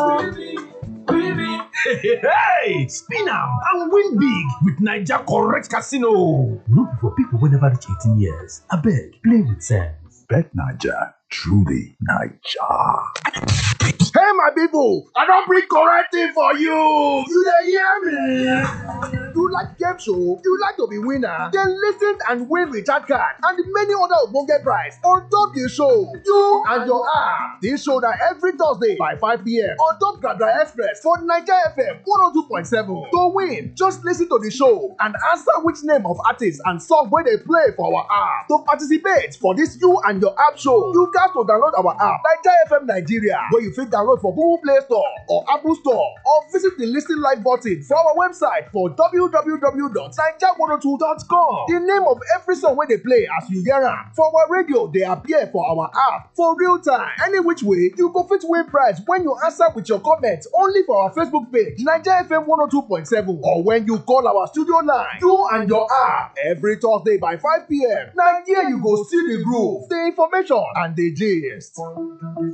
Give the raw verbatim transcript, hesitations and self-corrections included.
Hey, spin am and win big with Naija correct casino. No be for people wey never reach eighteen years. Abeg, play with sense. Bet Naija, truly Naija. Hey my people, I don bring correct thing for you. You dey hear me? You like game show? You like to be winner? Then listen and win recharge card and many other ogbonge prize on top the show. You and your app. This show na every Thursday by five p m on top Gragra Express for Naija F M one oh two point seven. To win, just listen to the show and answer which name of artist and song wey dey play for our app. To participate for this You and Your App show, you gats to download our app Naija F M Nigeria, wey you fit download for Google Play Store or Apple Store, or visit the Listen Live button for our website for w w w dot naija one oh two dot com. The name of every song wey dey play as you hear am for our radio dey appear for our app for real time. Any which way, you go fit win prize when you answer with your comment only for our Facebook page Naija F M one oh two point seven, or when you call our studio line. You and Your App every Thursday by five p m. Na here you go see the groove, the information and the gist.